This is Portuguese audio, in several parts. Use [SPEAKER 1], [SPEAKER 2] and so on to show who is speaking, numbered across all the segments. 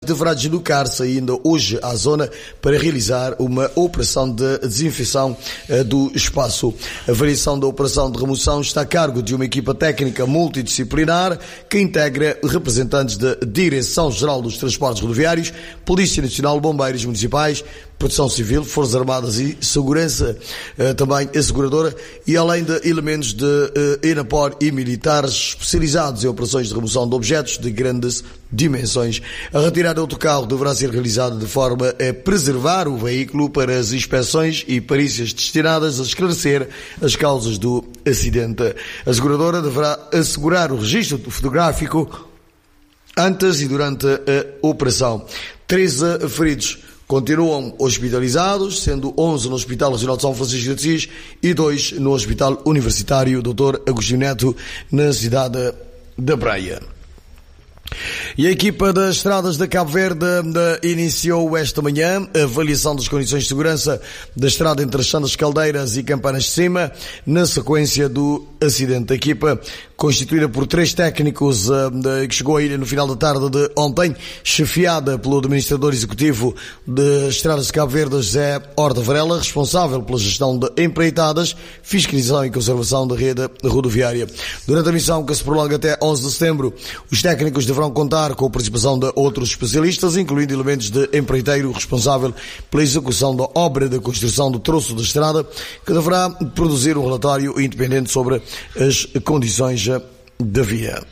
[SPEAKER 1] deverá deslocar-se ainda hoje à zona para realizar uma operação de desinfecção do espaço. A avaliação da operação de remoção está a cargo de uma equipa técnica multidisciplinar que integra representantes da Direção-Geral dos Transportes Rodoviários, Polícia Nacional, Bombeiros Municipais, Proteção Civil, Forças Armadas e Segurança, também a seguradora, e além de elementos de ENAPOR e militares especializados em operações de remoção de objetos de grandes dimensões. A retirada do autocarro deverá ser realizada de forma a preservar o veículo para as inspeções e perícias destinadas a esclarecer as causas do acidente. A seguradora deverá assegurar o registro fotográfico antes e durante a operação. 13 feridos continuam hospitalizados, sendo 11 no Hospital Regional de São Francisco de Assis e 2 no Hospital Universitário Dr. Agostinho Neto, na cidade da Praia. E a equipa das estradas de Cabo Verde iniciou esta manhã a avaliação das condições de segurança da estrada entre as Santas Caldeiras e Campanas de Cima, na sequência do acidente. A equipa, constituída por 3 técnicos, que chegou à ilha no final da tarde de ontem, chefiada pelo administrador executivo de Estradas de Cabo Verde, José Horta Varela, responsável pela gestão de empreitadas, fiscalização e conservação da rede rodoviária. Durante a missão, que se prolonga até 11 de setembro, os técnicos deverão contar com a participação de outros especialistas, incluindo elementos de empreiteiro responsável pela execução da obra de construção do troço da estrada, que deverá produzir um relatório independente sobre as condições da via.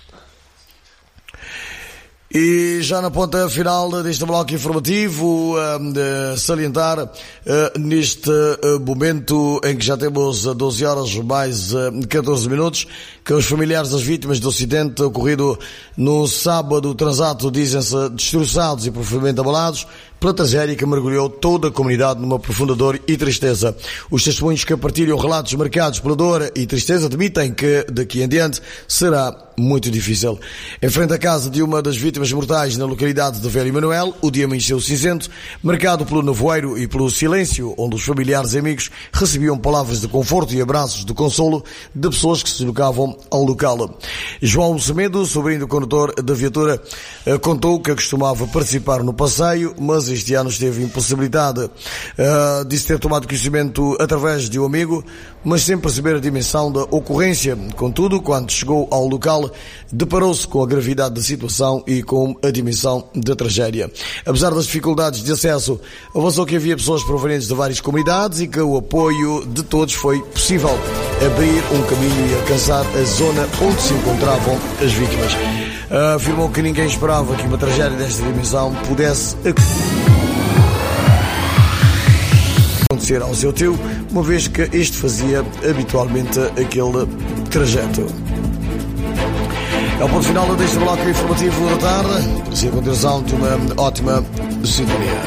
[SPEAKER 1] E já na ponta final deste bloco informativo, salientar neste momento em que já temos 12 horas mais 14 minutos, que os familiares das vítimas do acidente ocorrido no sábado transato dizem-se destroçados e profundamente abalados pela tragédia que mergulhou toda a comunidade numa profunda dor e tristeza. Os testemunhos que partilham relatos marcados pela dor e tristeza admitem que daqui em diante será muito difícil. Em frente à casa de uma das vítimas mortais na localidade de Velho Manuel, o dia amanheceu cinzento, marcado pelo nevoeiro e pelo silêncio, onde os familiares e amigos recebiam palavras de conforto e abraços de consolo de pessoas que se deslocavam ao local. João Semedo, sobrinho do condutor da viatura, contou que costumava participar no passeio, mas este ano esteve impossibilitado. Disse ter tomado conhecimento através de um amigo, mas sem perceber a dimensão da ocorrência. Contudo, quando chegou ao local, deparou-se com a gravidade da situação e com a dimensão da tragédia. Apesar das dificuldades de acesso, avançou que havia pessoas provenientes de várias comunidades e que o apoio de todos foi possível abrir um caminho e alcançar a zona onde se encontravam as vítimas. Afirmou que ninguém esperava que uma tragédia desta dimensão pudesse acontecer ao seu tio, uma vez que este fazia habitualmente aquele trajeto. É o ponto final deste bloco informativo da tarde. E a continuação de uma ótima sintonia.